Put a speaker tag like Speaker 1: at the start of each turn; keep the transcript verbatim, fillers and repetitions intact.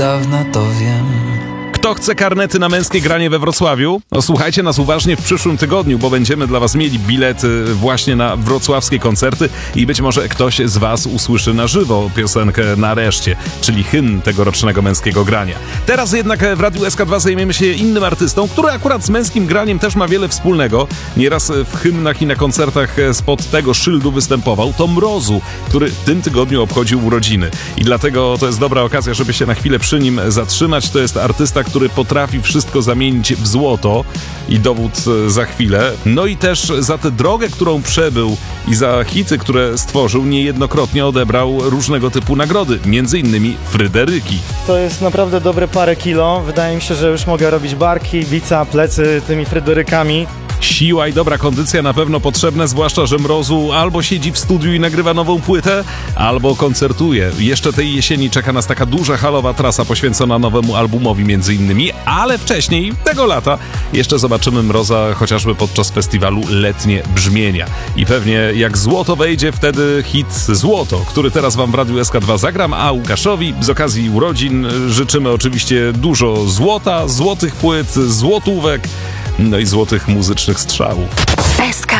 Speaker 1: Dawna to wiem.
Speaker 2: Kto chce karnety na męskie granie we Wrocławiu? No słuchajcie nas uważnie w przyszłym tygodniu, bo będziemy dla was mieli bilety właśnie na wrocławskie koncerty i być może ktoś z was usłyszy na żywo piosenkę Nareszcie, czyli hymn tegorocznego męskiego grania. Teraz jednak w Radiu S K dwa zajmiemy się innym artystą, który akurat z męskim graniem też ma wiele wspólnego. Nieraz w hymnach i na koncertach spod tego szyldu występował. To Mrozu, który w tym tygodniu obchodził urodziny. I dlatego to jest dobra okazja, żeby się na chwilę przy nim zatrzymać. To jest artysta, który potrafi wszystko zamienić w złoto i dowód za chwilę. No i też za tę drogę, którą przebył i za hity, które stworzył, niejednokrotnie odebrał różnego typu nagrody, między innymi Fryderyki.
Speaker 3: To jest naprawdę dobre parę kilo. Wydaje mi się, że już mogę robić barki, bica, plecy tymi Fryderykami.
Speaker 2: Siła i dobra kondycja na pewno potrzebne, zwłaszcza że Mrozu albo siedzi w studiu i nagrywa nową płytę, albo koncertuje. Jeszcze tej jesieni czeka nas taka duża halowa trasa poświęcona nowemu albumowi między innymi, ale wcześniej, tego lata, jeszcze zobaczymy Mroza chociażby podczas festiwalu Letnie Brzmienia. I pewnie jak złoto wejdzie, wtedy hit Złoto, który teraz wam w Radiu S K dwa zagram, a Łukaszowi z okazji urodzin życzymy oczywiście dużo złota, złotych płyt, złotówek, no i złotych muzycznych strzałów.
Speaker 4: S K